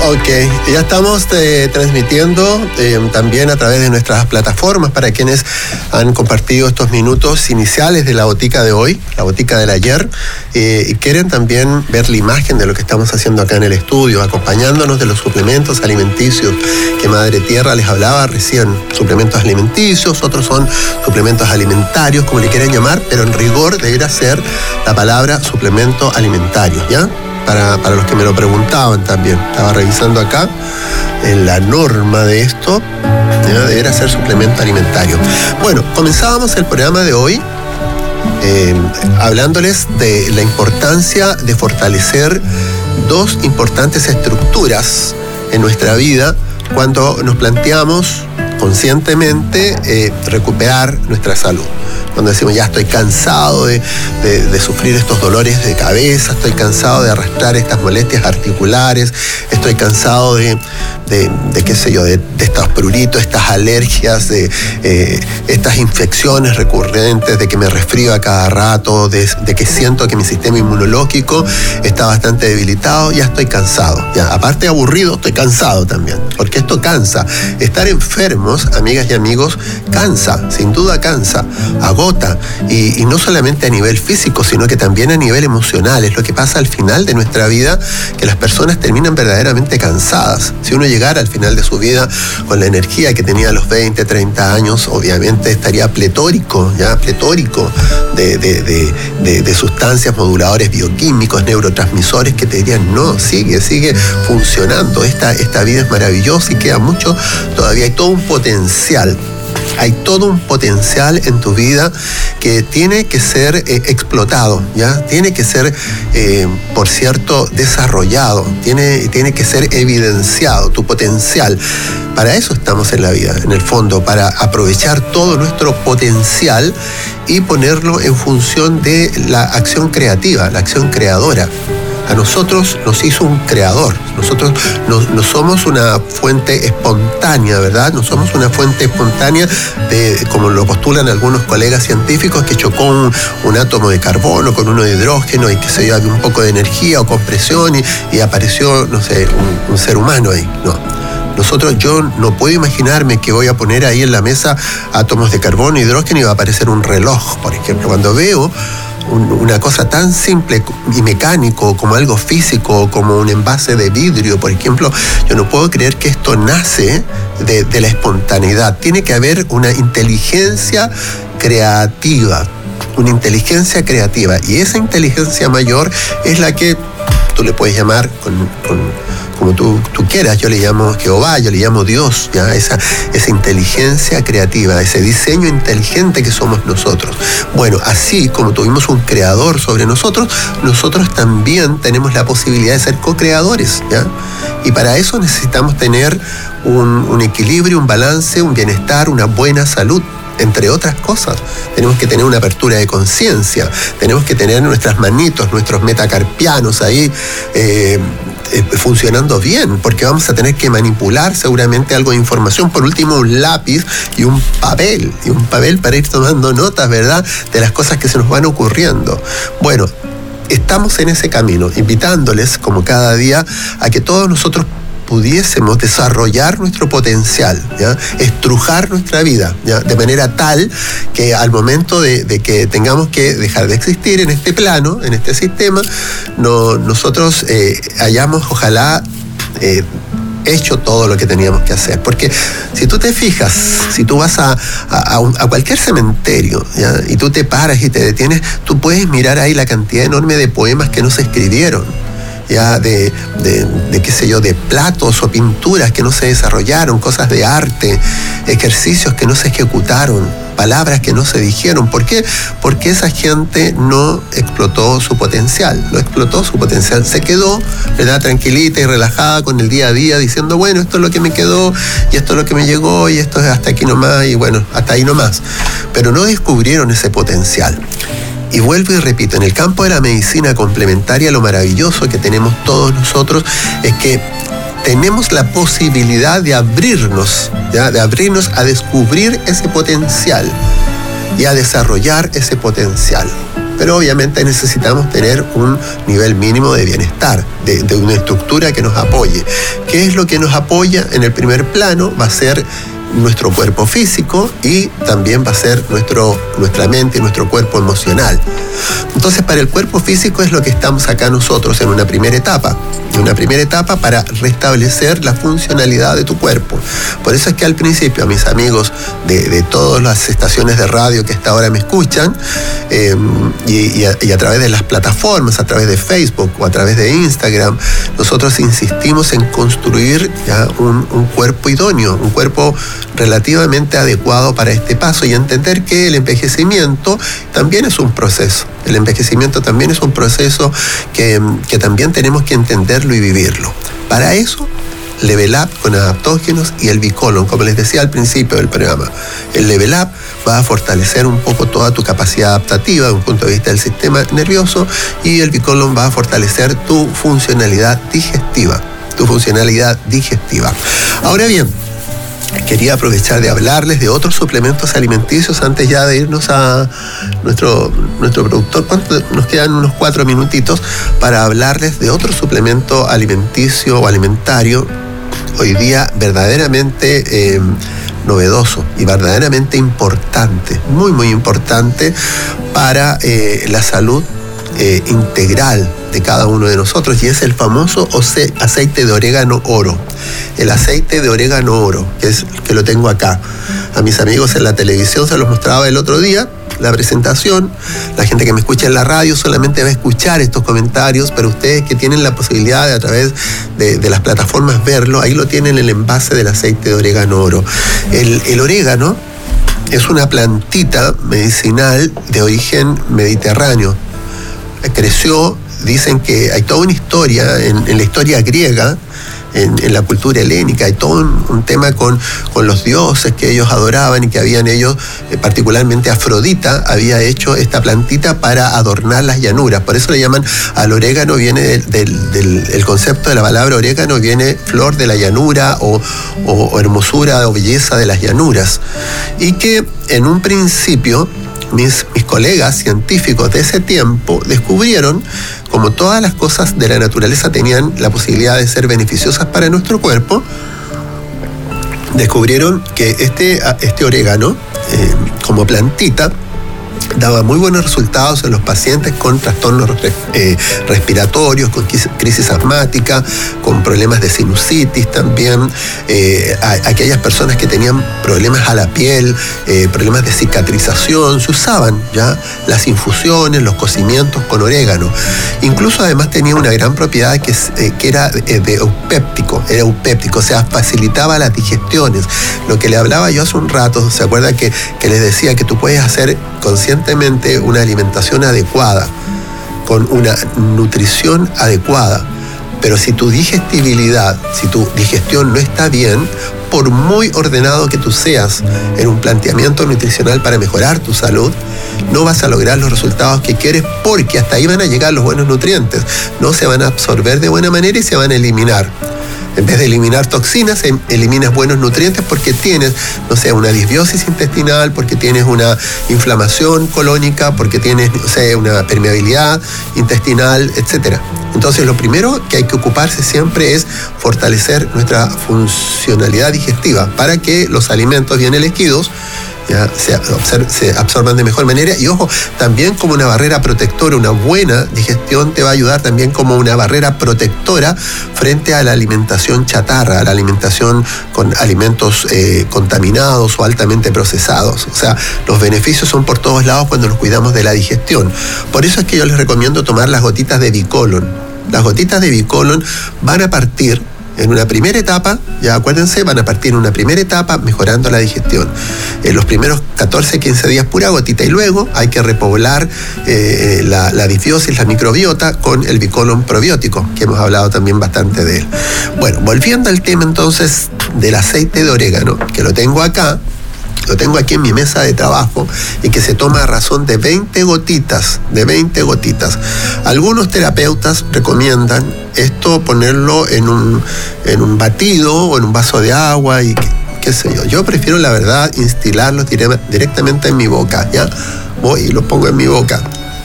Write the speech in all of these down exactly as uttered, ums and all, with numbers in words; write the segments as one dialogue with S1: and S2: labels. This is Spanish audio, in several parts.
S1: Ok, ya estamos eh, transmitiendo eh, también a través de nuestras plataformas para quienes han compartido estos minutos iniciales de la botica de hoy, la botica del ayer, eh, y quieren también ver la imagen de lo que estamos haciendo acá en el estudio, acompañándonos de los suplementos alimenticios que Madre Tierra les hablaba recién. Suplementos alimenticios, otros son suplementos alimentarios, como le quieran llamar, pero en rigor debería ser la palabra suplemento alimentario, ¿ya? Para, para los que me lo preguntaban también. Estaba revisando acá en la norma de esto, ¿ya? Debería ser suplemento alimentario. Bueno, comenzábamos el programa de hoy eh, hablándoles de la importancia de fortalecer dos importantes estructuras en nuestra vida cuando nos planteamos conscientemente eh, recuperar nuestra salud. Cuando decimos ya estoy cansado de, de, de sufrir estos dolores de cabeza, estoy cansado de arrastrar estas molestias articulares, estoy cansado de, de, de qué sé yo, de, de estos pruritos, estas alergias, de eh, estas infecciones recurrentes, de que me resfrío a cada rato, de, de que siento que mi sistema inmunológico está bastante debilitado, ya estoy cansado. Ya, aparte de aburrido, estoy cansado también, porque esto cansa. Estar enfermos, amigas y amigos, cansa, sin duda cansa, agota. Y, y no solamente a nivel físico, sino que también a nivel emocional. Es lo que pasa al final de nuestra vida, que las personas terminan verdaderamente cansadas. Si uno llegara al final de su vida con la energía que tenía a los veinte, treinta años, obviamente estaría pletórico, ya pletórico de, de, de, de, de sustancias moduladores bioquímicos, neurotransmisores que te dirían, no, sigue, sigue funcionando. Esta, esta vida es maravillosa y queda mucho, todavía hay todo un potencial. Hay todo un potencial en tu vida que tiene que ser eh, explotado, ¿ya? Tiene que ser, eh, por cierto, desarrollado, tiene, tiene que ser evidenciado, tu potencial. Para eso estamos en la vida, en el fondo, para aprovechar todo nuestro potencial y ponerlo en función de la acción creativa, la acción creadora. A nosotros nos hizo un creador. Nosotros no, no somos una fuente espontánea, ¿verdad? No somos una fuente espontánea de, como lo postulan algunos colegas científicos, que chocó un, un átomo de carbono con uno de hidrógeno y que se dio un poco de energía o compresión y, y apareció, no sé, un, un ser humano ahí. No. Nosotros, yo no puedo imaginarme que voy a poner ahí en la mesa átomos de carbono e hidrógeno y va a aparecer un reloj, por ejemplo. Cuando veo una cosa tan simple y mecánico como algo físico, como un envase de vidrio, por ejemplo, yo no puedo creer que esto nace de, de la espontaneidad. Tiene que haber una inteligencia creativa, una inteligencia creativa, y esa inteligencia mayor es la que tú le puedes llamar con, con como tú, tú quieras. Yo le llamo Jehová, yo le llamo Dios, ¿ya? Esa, esa inteligencia creativa, ese diseño inteligente que somos nosotros. Bueno, así como tuvimos un creador sobre nosotros, nosotros también tenemos la posibilidad de ser co-creadores, ¿ya? Y para eso necesitamos tener un, un equilibrio, un balance, un bienestar, una buena salud. Entre otras cosas, tenemos que tener una apertura de conciencia, tenemos que tener nuestras manitos, nuestros metacarpianos ahí eh, eh, funcionando bien, porque vamos a tener que manipular seguramente algo de información, por último un lápiz y un papel, y un papel para ir tomando notas, ¿verdad?, de las cosas que se nos van ocurriendo. Bueno, estamos en ese camino, invitándoles como cada día a que todos nosotros pudiésemos desarrollar nuestro potencial, ¿ya? Estrujar nuestra vida, ¿ya? De manera tal que al momento de, de que tengamos que dejar de existir en este plano, en este sistema, no, nosotros eh, hayamos, ojalá, eh, hecho todo lo que teníamos que hacer. Porque si tú te fijas, si tú vas a, a, a, un, a cualquier cementerio, ¿ya? Y tú te paras y te detienes, tú puedes mirar ahí la cantidad enorme de poemas que no se escribieron, ya de, de, de qué sé yo, de platos o pinturas que no se desarrollaron, cosas de arte, ejercicios que no se ejecutaron, palabras que no se dijeron. ¿Por qué? Porque esa gente no explotó su potencial, no explotó su potencial, se quedó, ¿verdad?, tranquilita y relajada con el día a día, diciendo, bueno, esto es lo que me quedó, y esto es lo que me llegó, y esto es hasta aquí nomás, y bueno, hasta ahí nomás. Pero no descubrieron ese potencial. Y vuelvo y repito, en el campo de la medicina complementaria, lo maravilloso que tenemos todos nosotros es que tenemos la posibilidad de abrirnos, ¿ya? de abrirnos a descubrir ese potencial y a desarrollar ese potencial. pero obviamente necesitamos tener un nivel mínimo de bienestar, de, de una estructura que nos apoye. ¿Qué es lo que nos apoya? En el primer plano va a ser nuestro cuerpo físico y también va a ser nuestro, nuestra mente y nuestro cuerpo emocional. Entonces, para el cuerpo físico es lo que estamos acá nosotros en una primera etapa. En una primera etapa para restablecer la funcionalidad de tu cuerpo. Por eso es que al principio a mis amigos de, de todas las estaciones de radio que hasta ahora me escuchan, eh, y, y, a, y a través de las plataformas, a través de Facebook o a través de Instagram, nosotros insistimos en construir ya un, un cuerpo idóneo, un cuerpo relativamente adecuado para este paso y entender que el envejecimiento también es un proceso. El envejecimiento también es un proceso que, que también tenemos que entenderlo y vivirlo. Para eso, Level Up con adaptógenos y el Bicolon, como les decía al principio del programa. El Level Up va a fortalecer un poco toda tu capacidad adaptativa desde un punto de vista del sistema nervioso y el Bicolon va a fortalecer tu funcionalidad digestiva. Tu funcionalidad digestiva. Ahora bien, quería aprovechar de hablarles de otros suplementos alimenticios antes ya de irnos a nuestro, nuestro productor. ¿Cuánto? Nos quedan unos cuatro minutitos para hablarles de otro suplemento alimenticio o alimentario hoy día verdaderamente eh, novedoso y verdaderamente importante, muy muy importante para eh, la salud eh, integral de cada uno de nosotros, y es el famoso aceite de orégano oro. El aceite de orégano oro, que es que lo tengo acá. A mis amigos en la televisión se los mostraba el otro día, la presentación. La gente que me escucha en la radio solamente va a escuchar estos comentarios, pero ustedes que tienen la posibilidad de a través de, de las plataformas verlo, ahí lo tienen el envase del aceite de orégano oro. El, el orégano es una plantita medicinal de origen mediterráneo. Creció, dicen que hay toda una historia en, en la historia griega, en, en la cultura helénica, hay todo un, un tema con, con los dioses que ellos adoraban y que habían ellos, eh, particularmente Afrodita, había hecho esta plantita para adornar las llanuras. Por eso le llaman al orégano, viene del, del, del el concepto de la palabra orégano, viene flor de la llanura o, o, o hermosura o belleza de las llanuras. Y que en un principio Mis, mis colegas científicos de ese tiempo descubrieron, como todas las cosas de la naturaleza tenían la posibilidad de ser beneficiosas para nuestro cuerpo, descubrieron que este, este orégano, eh, como plantita, daba muy buenos resultados en los pacientes con trastornos eh, respiratorios, con crisis asmática, con problemas de sinusitis también, eh, a, a aquellas personas que tenían problemas a la piel, eh, problemas de cicatrización, se usaban ya las infusiones, los cocimientos con orégano. Incluso además tenía una gran propiedad que, eh, que era de, de eupéptico, era eupéptico, o sea, facilitaba las digestiones. Lo que le hablaba yo hace un rato, ¿se acuerda que, que les decía que tú puedes hacer conscientemente una alimentación adecuada, con una nutrición adecuada, pero si tu digestibilidad, si tu digestión no está bien, por muy ordenado que tú seas en un planteamiento nutricional para mejorar tu salud, no vas a lograr los resultados que quieres, porque hasta ahí van a llegar los buenos nutrientes, no se van a absorber de buena manera y se van a eliminar. En vez de eliminar toxinas, eliminas buenos nutrientes porque tienes, no sé, una disbiosis intestinal, porque tienes una inflamación colónica, porque tienes, no sé, una permeabilidad intestinal, etcétera. Entonces, lo primero que hay que ocuparse siempre es fortalecer nuestra funcionalidad digestiva para que los alimentos bien elegidos ya se, se absorban de mejor manera. Y ojo, también como una barrera protectora, una buena digestión te va a ayudar también como una barrera protectora frente a la alimentación chatarra, a la alimentación con alimentos eh, contaminados o altamente procesados. O sea, los beneficios son por todos lados cuando nos cuidamos de la digestión. Por eso es que yo les recomiendo tomar las gotitas de Bicolon. Las gotitas de Bicolon van a partir en una primera etapa, ya acuérdense, van a partir en una primera etapa mejorando la digestión. En los primeros catorce a quince días pura gotita, y luego hay que repoblar eh, la, la disbiosis, la microbiota con el Bicolon probiótico, que hemos hablado también bastante de él. Bueno, volviendo al tema entonces del aceite de orégano, que lo tengo acá, lo tengo aquí en mi mesa de trabajo y que se toma a razón de veinte gotitas, de veinte gotitas. Algunos terapeutas recomiendan esto ponerlo en un, en un batido o en un vaso de agua y qué, qué sé yo. Yo prefiero, la verdad, instilarlos dire- directamente en mi boca, ¿ya? Voy y lo pongo en mi boca.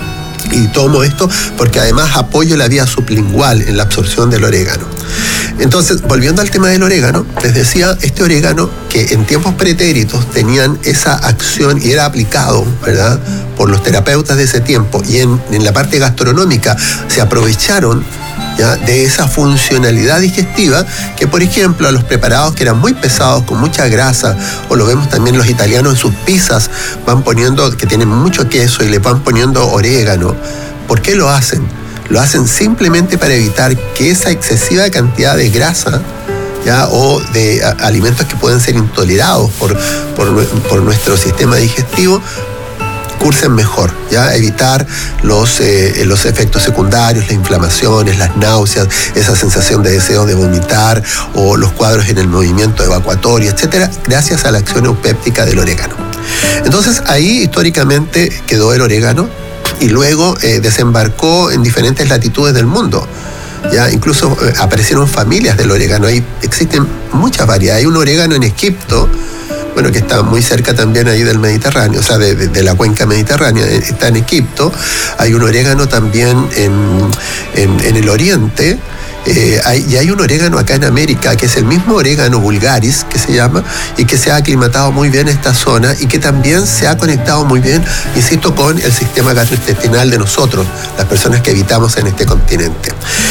S1: Y tomo esto porque además apoyo la vía sublingual en la absorción del orégano. Entonces, volviendo al tema del orégano, les decía, este orégano que en tiempos pretéritos tenían esa acción y era aplicado, ¿verdad?, por los terapeutas de ese tiempo, y en, en la parte gastronómica se aprovecharon, ¿ya?, de esa funcionalidad digestiva que, por ejemplo, a los preparados que eran muy pesados, con mucha grasa, o lo vemos también los italianos en sus pizzas, van poniendo, que tienen mucho queso y le van poniendo orégano. ¿Por qué lo hacen? Lo hacen simplemente para evitar que esa excesiva cantidad de grasa, ¿ya?, o de a, alimentos que pueden ser intolerados por, por, por nuestro sistema digestivo, cursen mejor, ya evitar los, eh, los efectos secundarios, las inflamaciones, las náuseas, esa sensación de deseo de vomitar o los cuadros en el movimiento evacuatorio, etcétera, gracias a la acción eupéptica del orégano. Entonces ahí históricamente quedó el orégano y luego eh, desembarcó en diferentes latitudes del mundo. Ya incluso eh, aparecieron familias del orégano. Ahí existen muchas variedades. Hay un orégano en Egipto, bueno, que está muy cerca también ahí del Mediterráneo, o sea, de, de, de la cuenca mediterránea, está en Egipto. Hay un orégano también en, en, en el Oriente. Eh, hay, y hay un orégano acá en América que es el mismo orégano vulgaris, que se llama, y que se ha aclimatado muy bien en esta zona y que también se ha conectado muy bien, insisto, con el sistema gastrointestinal de nosotros, las personas que habitamos en este continente.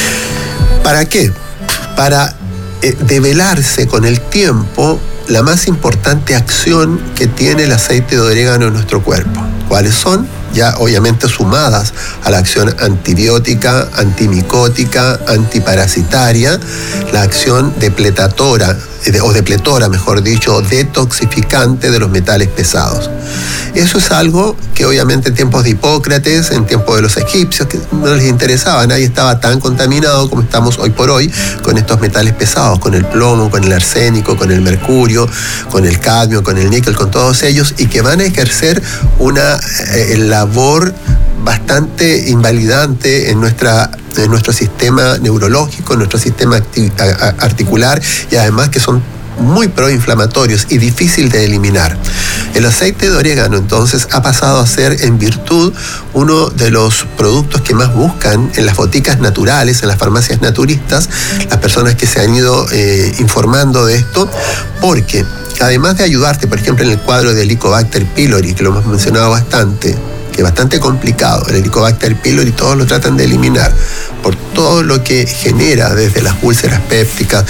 S1: ¿Para qué? Para eh, develarse con el tiempo la más importante acción que tiene el aceite de orégano en nuestro cuerpo. ¿Cuáles son? Ya obviamente sumadas a la acción antibiótica, antimicótica, antiparasitaria, la acción depletatora, o depletora, mejor dicho, detoxificante de los metales pesados. Eso es algo que obviamente en tiempos de Hipócrates, en tiempos de los egipcios, que no les interesaba, nadie estaba tan contaminado como estamos hoy por hoy con estos metales pesados, con el plomo, con el arsénico, con el mercurio, con el cadmio, con el níquel, con todos ellos, y que van a ejercer una eh, labor bastante invalidante en nuestra en nuestro sistema neurológico, en nuestro sistema articular, y además que son muy proinflamatorios y difícil de eliminar. El aceite de orégano entonces ha pasado a ser, en virtud, uno de los productos que más buscan en las boticas naturales, en las farmacias naturistas, las personas que se han ido eh, informando de esto, porque además de ayudarte, por ejemplo, en el cuadro del Helicobacter pylori, que lo hemos mencionado bastante, que es bastante complicado, el Helicobacter pylori todos lo tratan de eliminar por todo lo que genera desde las úlceras pépticas,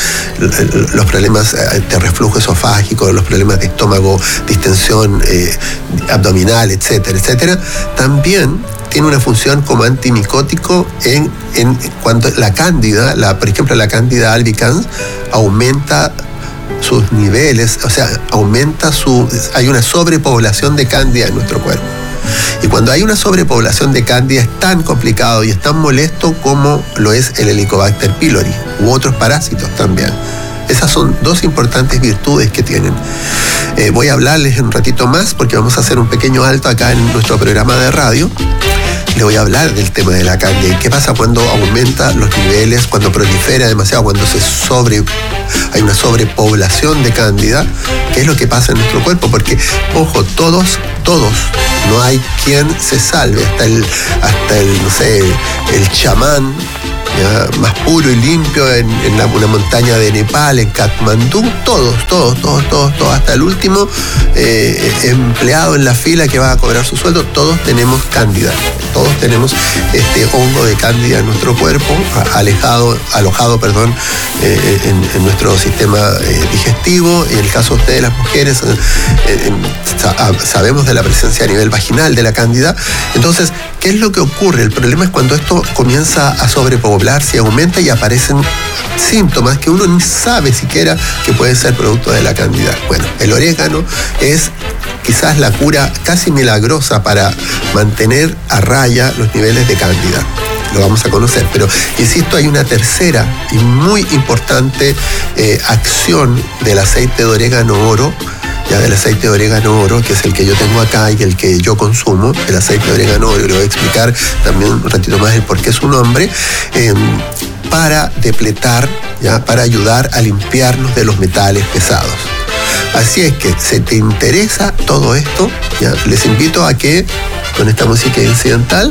S1: los problemas de reflujo esofágico, los problemas de estómago, distensión eh, abdominal, etcétera, etcétera. También tiene una función como antimicótico en, en cuanto la cándida, la, por ejemplo la cándida albicans, aumenta sus niveles, o sea, aumenta su, hay una sobrepoblación de cándida en nuestro cuerpo. Y cuando hay una sobrepoblación de cándida es tan complicado y es tan molesto como lo es el Helicobacter pylori u otros parásitos también. Esas son dos importantes virtudes que tienen. Eh, voy a hablarles en un ratito más porque vamos a hacer un pequeño alto acá en nuestro programa de radio. Le voy a hablar del tema de la cándida y qué pasa cuando aumenta los niveles, cuando prolifera demasiado, cuando se sobre, hay una sobrepoblación de cándida, qué es lo que pasa en nuestro cuerpo, porque, ojo, todos, todos, no hay quien se salve, hasta el, hasta el, no sé, el chamán, ¿ya?, más puro y limpio en, en la, una montaña de Nepal, en Katmandú, todos, todos, todos, todos, todos, hasta el último eh, empleado en la fila que va a cobrar su sueldo, todos tenemos cándida, todos tenemos este hongo de cándida en nuestro cuerpo, alejado, alojado, perdón, eh, en, en nuestro sistema eh, digestivo. Y en el caso de ustedes, las mujeres, eh, eh, sabemos de la presencia a nivel vaginal de la cándida. Entonces, ¿qué es lo que ocurre? El problema es cuando esto comienza a sobrepoblarse, aumenta y aparecen síntomas que uno ni sabe siquiera que pueden ser producto de la cándida. Bueno, el orégano es quizás la cura casi milagrosa para mantener a raya los niveles de cándida. Lo vamos a conocer, pero insisto, hay una tercera y muy importante eh, acción del aceite de orégano oro, ya del aceite de orégano oro, que es el que yo tengo acá y el que yo consumo, el aceite de orégano oro, y le voy a explicar también un ratito más el por qué su nombre, eh, para depletar, ya, para ayudar a limpiarnos de los metales pesados. Así es que, si te interesa todo esto, ya, les invito a que con esta música incidental.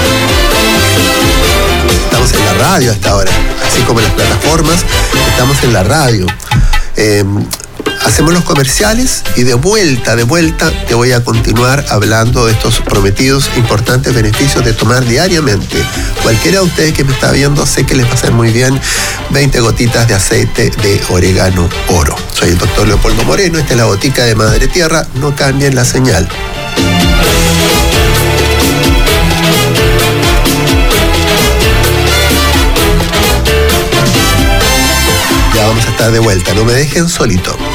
S1: Estamos en la radio hasta ahora, así como en las plataformas, estamos en la radio. Eh, hacemos los comerciales y de vuelta, de vuelta, te voy a continuar hablando de estos prometidos importantes beneficios de tomar diariamente. Cualquiera de ustedes que me está viendo, sé que les va a hacer muy bien veinte gotitas de aceite de orégano oro. Soy el doctor Leopoldo Moreno, esta es la botica de Madre Tierra, no cambien la señal. Ya vamos a estar de vuelta, no me dejen solito.